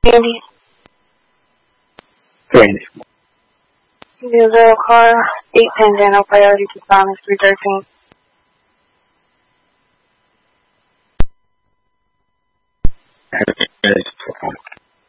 Andy, Randy. 0 car, 810 Daniel, priority to Thomas 313. Harrison.